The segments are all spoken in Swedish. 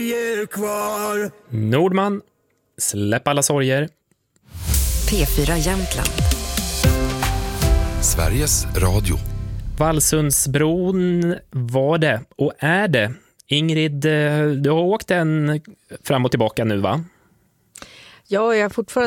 kvar. Nordman, släpp alla sorger. P4 Jämtland. Sveriges Radio. Vallsundsbron var det och är det. Ingrid, du har åkt den fram och tillbaka nu, va? Ja, jag har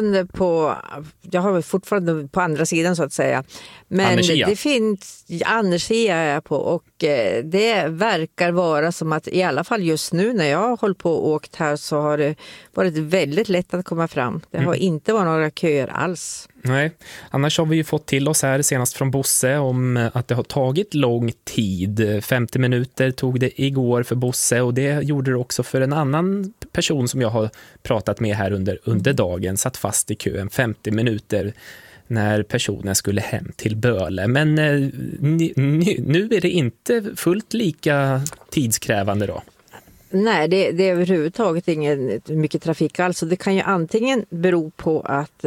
fortfarande på andra sidan så att säga. Men Annersia. det finns Annersia är jag på och det verkar vara som att i alla fall just nu när jag har hållit på och åkt här så har det varit väldigt lätt att komma fram. Det har inte varit några köer alls. Nej, annars har vi ju fått till oss här senast från Bosse om att det har tagit lång tid. 50 minuter tog det igår för Bosse och det gjorde det också för en annan person som jag har pratat med här under dagen. Satt fast i kön 50 minuter när personen skulle hem till Böle. Men nu är det inte fullt lika tidskrävande då. Nej, det är överhuvudtaget ingen mycket trafik alls. Det kan ju antingen bero på att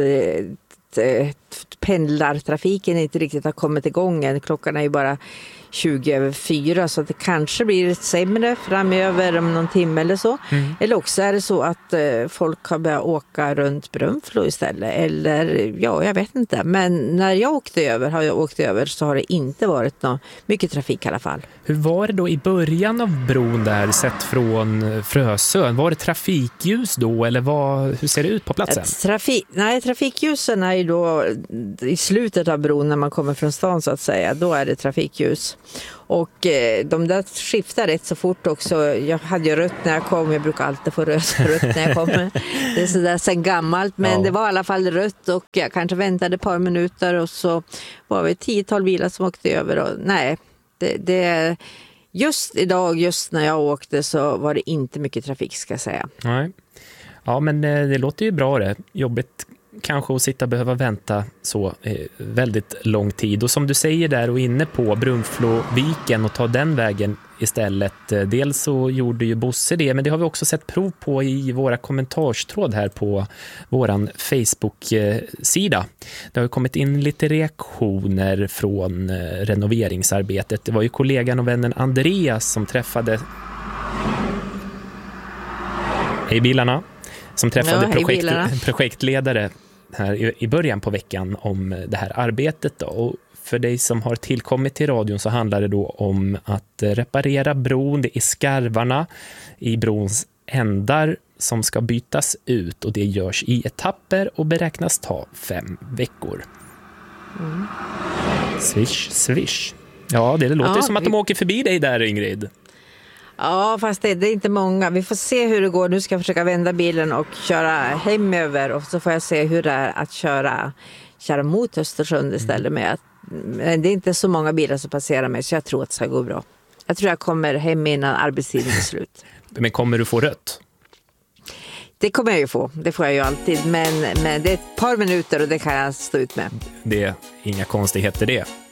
pendlartrafiken inte riktigt har kommit igång än. Klockan är ju bara 20:04 så att det kanske blir sämre framöver om någon timme eller så. Eller också är det så att folk har börjat åka runt Brunflo istället. Eller ja, jag vet inte. Men när jag åkte över så har det inte varit någon mycket trafik i alla fall. Hur var det då i början av bron där sett från Frösön? Var det trafikljus då eller hur ser det ut på platsen? Trafikljusen är ju då i slutet av bron när man kommer från stan så att säga. Då är det trafikljus. Och de där skiftar rätt så fort också. Jag hade ju rött när jag kom. Jag brukar alltid få rött när jag kommer. Det är sådär sen gammalt. Men det var i alla fall rött och jag kanske väntade ett par minuter och så var vi 10-tal bilar som åkte över. Och det just idag, just när jag åkte så var det inte mycket trafik ska jag säga. Nej. Ja, men det låter ju bra det. Jobbigt kanske att sitta och behöva vänta så väldigt lång tid. Och som du säger där och inne på Brunfloviken och ta den vägen istället. Dels så gjorde ju Bosse det, men det har vi också sett prov på i våra kommentarstråd här på våran Facebook-sida. Det har ju kommit in lite reaktioner från renoveringsarbetet. Det var ju kollegan och vännen Andreas som träffade bilarna som träffade projektledare här i början på veckan om det här arbetet då. Och för dig som har tillkommit till radion så handlar det då om att reparera bron. Det är skarvarna i brons ändar som ska bytas ut och det görs i etapper och beräknas ta 5 veckor. Swish, swish. Ja, det låter som att de åker förbi dig där, Ingrid. Ja, fast det är inte många. Vi får se hur det går. Nu ska jag försöka vända bilen och köra hemöver. Och så får jag se hur det är att köra mot Östersund istället med att det är inte så många bilar som passerar mig så jag tror att det ska gå bra. Jag tror jag kommer hem innan arbetstiden är slut. Men kommer du få rött? Det kommer jag ju få. Det får jag ju alltid. Men det är ett par minuter och det kan jag stå ut med. Det är inga konstigheter det.